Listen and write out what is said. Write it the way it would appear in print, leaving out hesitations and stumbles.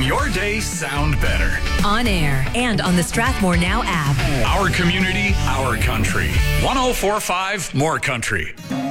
your day sound better. On air and on the Strathmore Now app. Our community, our country. 104.5 More Country.